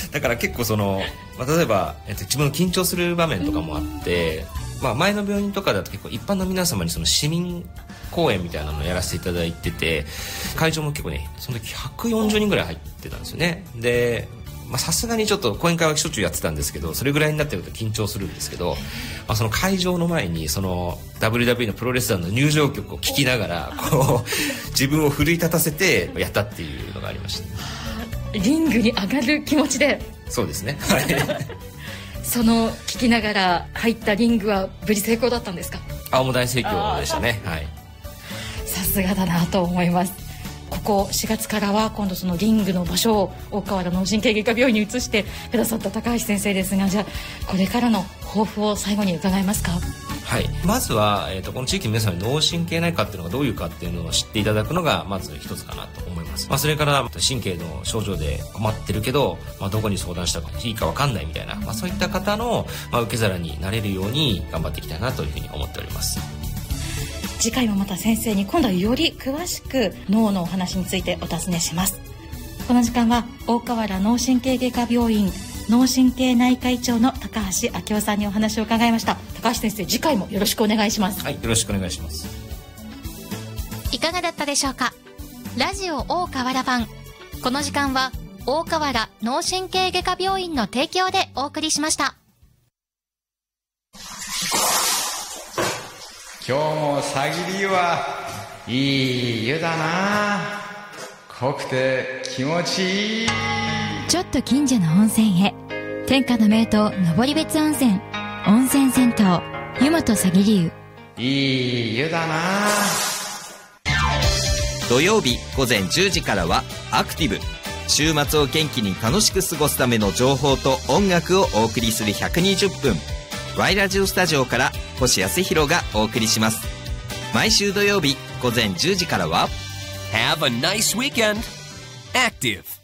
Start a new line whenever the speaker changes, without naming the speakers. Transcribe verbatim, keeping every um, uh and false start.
だから結構その、まあ、例えば、えっと、自分の緊張する場面とかもあって、まあ、前の病院とかだと結構一般の皆様にその市民公演みたいなのをやらせていただいてて、会場も結構ねその時ひゃくよんじゅうにんぐらい入ってたんですよね。でさすがにちょっと講演会はしょっちゅうやってたんですけど、それぐらいになってると緊張するんですけど、まあ、その会場の前にその ダブリューダブリュー のプロレスラーの入場曲を聴きながらこう自分を奮い立たせてやったっていうのがありました。
リングに上がる気持ちで。
そうですね、はい
その聞きながら入ったリングは無事成功だったんですか？
あ、もう大盛況でしたね。はい、
さすがだなと思います。ここしがつからは今度そのリングの場所を大川原脳神経外科病院に移してくださった高橋先生ですが、じゃあこれからの抱負を最後に伺えますか？
はい、まずは、えーと、この地域の皆さんに脳神経内科っていうのがどういうかっていうのを知っていただくのがまず一つかなと思います。まあ、それから神経の症状で困ってるけど、まあ、どこに相談したらいいか分かんないみたいな、まあ、そういった方の、まあ、受け皿になれるように頑張っていきたいなというふうに思っております。
次回もまた先生に今度はより詳しく脳のお話についてお尋ねします。この時間は大川原脳神経外科病院脳神経内科医長の高橋明夫さんにお話を伺いました。高橋先生、次回もよろしくお願いします。
はい、よろしくお願いします。
いかがだったでしょうか。ラジオ大川原版、この時間は大川原脳神経外科病院の提供でお送りしました。
今日もさぎりはいい湯だな。濃くて気持ちいい。
ちょっと近所の温泉へ。天下の名湯登別温泉、温泉銭湯湯本さぎり湯。
いい湯だな。
土曜日午前じゅうじからはアクティブ。週末を元気に楽しく過ごすための情報と音楽をお送りするひゃくにじゅっぷん。ワイラジオスタジオから星康弘がお送りします。毎週土曜日午前じゅうじからは
Have a nice weekend! Active